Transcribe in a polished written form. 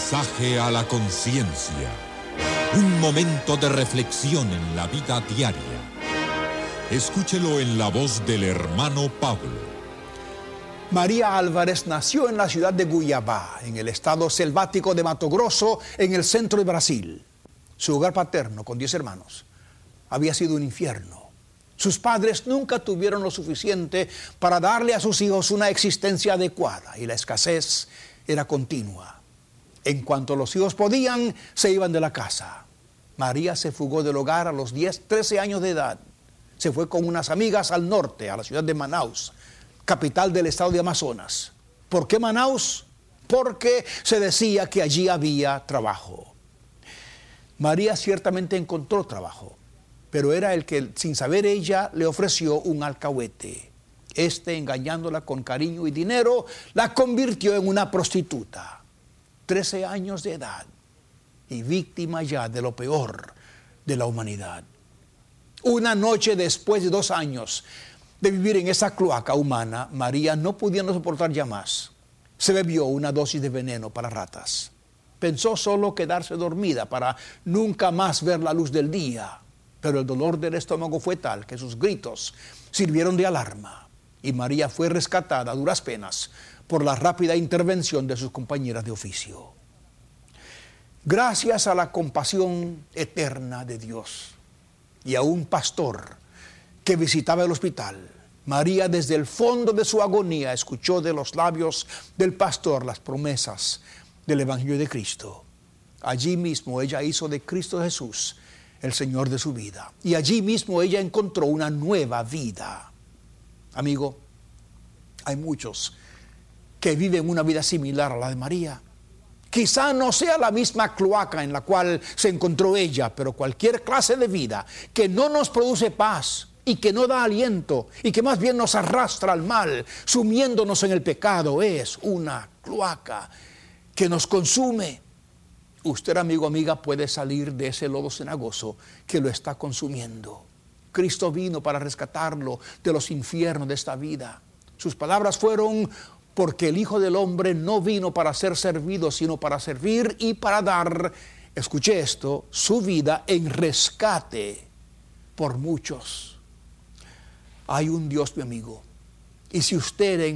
Mensaje a la conciencia. Un momento de reflexión en la vida diaria. Escúchelo en la voz del hermano Pablo. María Álvarez nació en la ciudad de Cuiabá, en el estado selvático de Mato Grosso, en el centro de Brasil. Su hogar paterno, con 10 hermanos, había sido un infierno. Sus padres nunca tuvieron lo suficiente para darle a sus hijos una existencia adecuada, y la escasez era continua. En cuanto los hijos podían, se iban de la casa. María se fugó del hogar a los 13 años de edad. Se fue con unas amigas al norte, a la ciudad de Manaus, capital del estado de Amazonas. ¿Por qué Manaus? Porque se decía que allí había trabajo. María ciertamente encontró trabajo, pero era el que, sin saber ella, le ofreció un alcahuete. Engañándola con cariño y dinero, la convirtió en una prostituta. 13 años de edad y víctima ya de lo peor de la humanidad. Una noche después de 2 años de vivir en esa cloaca humana, María, no pudiendo soportar ya más, se bebió una dosis de veneno para ratas. Pensó solo quedarse dormida para nunca más ver la luz del día, pero el dolor del estómago fue tal que sus gritos sirvieron de alarma y María fue rescatada a duras penas por la rápida intervención de sus compañeras de oficio. Gracias a la compasión eterna de Dios y a un pastor que visitaba el hospital, María, desde el fondo de su agonía, escuchó de los labios del pastor las promesas del Evangelio de Cristo. Allí mismo ella hizo de Cristo Jesús el Señor de su vida. Y allí mismo ella encontró una nueva vida. Amigo, hay muchos que viven una vida similar a la de María. Quizá no sea la misma cloaca en la cual se encontró ella, pero cualquier clase de vida que no nos produce paz y que no da aliento y que más bien nos arrastra al mal, sumiéndonos en el pecado, es una cloaca que nos consume. Usted, amigo, amiga, puede salir de ese lodo cenagoso que lo está consumiendo. Cristo vino para rescatarlo de los infiernos de esta vida. Sus palabras fueron: porque el Hijo del Hombre no vino para ser servido, sino para servir y para dar, escuche esto, su vida en rescate por muchos. Hay un Dios, mi amigo, y si usted